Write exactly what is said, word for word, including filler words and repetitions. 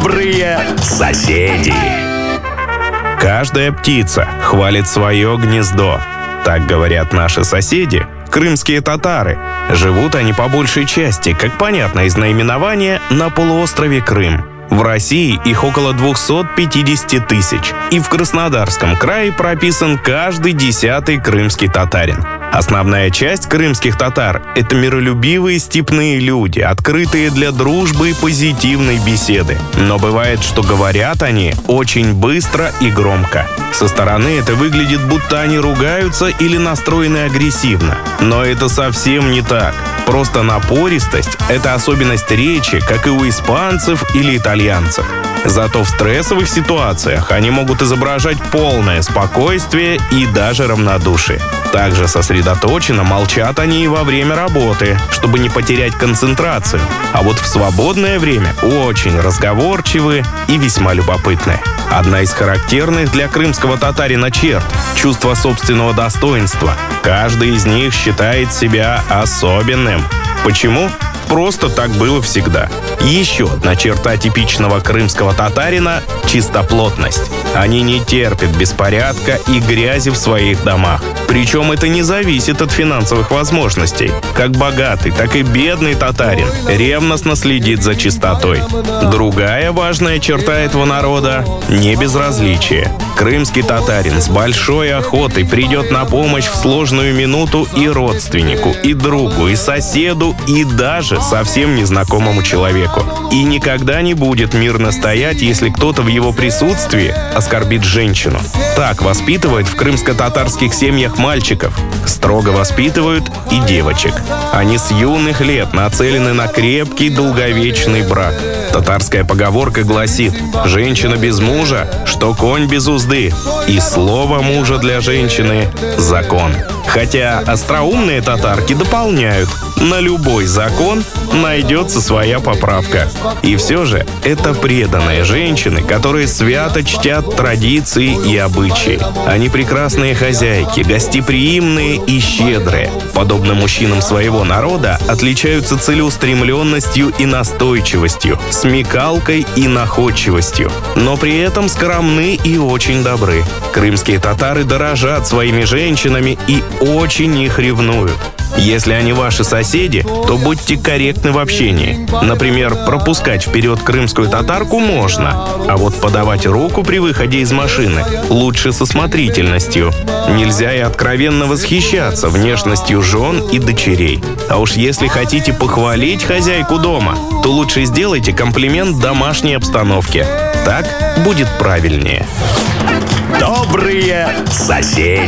Добрые соседи. Каждая птица хвалит свое гнездо. Так говорят наши соседи, крымские татары. Живут они по большей части, как понятно из наименования, на полуострове Крым. В России их около двести пятьдесят тысяч. И в Краснодарском крае прописан каждый десятый крымский татарин. Основная часть крымских татар – это миролюбивые степные люди, открытые для дружбы и позитивной беседы. Но бывает, что говорят они очень быстро и громко. Со стороны это выглядит, будто они ругаются или настроены агрессивно. Но это совсем не так. Просто напористость – это особенность речи, как и у испанцев или итальянцев. Зато в стрессовых ситуациях они могут изображать полное спокойствие и даже равнодушие. Также сосредоточенно молчат они и во время работы, чтобы не потерять концентрацию. А вот в свободное время очень разговорчивы и весьма любопытны. Одна из характерных для крымского татарина черт – чувство собственного достоинства. Каждый из них считает себя особенным. Почему? Просто так было всегда. Еще одна черта типичного крымского татарина – чистоплотность. Они не терпят беспорядка и грязи в своих домах. Причем это не зависит от финансовых возможностей. Как богатый, так и бедный татарин ревностно следит за чистотой. Другая важная черта этого народа – небезразличие. Крымский татарин с большой охотой придет на помощь в сложную минуту и родственнику, и другу, и соседу, и даже совсем незнакомому человеку. И никогда не будет мирно стоять, если кто-то в его присутствии оскорбит женщину. Так воспитывают в крымско-татарских семьях мальчиков. Строго воспитывают и девочек. Они с юных лет нацелены на крепкий долговечный брак. Татарская поговорка гласит: «Женщина без мужа, что конь без узды». И слово мужа для женщины – закон. Хотя остроумные татарки дополняют: на любой закон найдется своя поправка. И все же это преданные женщины, которые свято чтят традиции и обычаи. Они прекрасные хозяйки, гостеприимные и щедрые. Подобно мужчинам своего народа, отличаются целеустремленностью и настойчивостью, смекалкой и находчивостью. Но при этом скромны и очень добры. Крымские татары дорожат своими женщинами и очень их ревнуют. Если они ваши соседи, то будьте корректны в общении. Например, пропускать вперед крымскую татарку можно, а вот подавать руку при выходе из машины лучше со смотрительностью. Нельзя и откровенно восхищаться внешностью жен и дочерей. А уж если хотите похвалить хозяйку дома, то лучше сделайте комплимент домашней обстановке. Так будет правильнее. Добрые соседи.